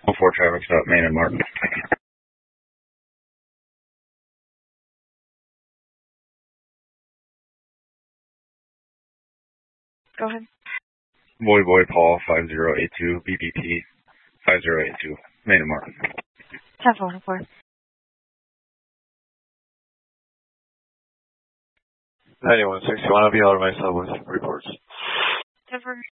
4 traffic stop, Main and Martin. Go ahead. Boy Paul 5082, BBP 5082, Main and Martin. 10-4. 9161, I'll be out of my cell with reports. 10-4.